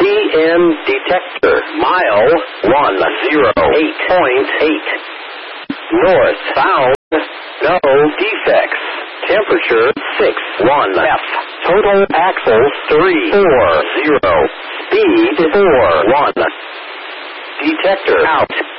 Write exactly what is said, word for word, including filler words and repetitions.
M detector. Mile one oh eight point eight. North bound. No defects. Temperature six one F. Total axles three four zero. Speed four one. Detector out.